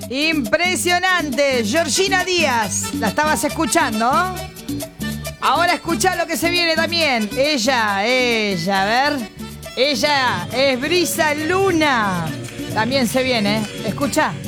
Impresionante, Georgina Díaz. La estabas escuchando. Ahora escuchá lo que se viene también. Ella, a ver. Ella es Brisa Luna. También se viene, escuchá.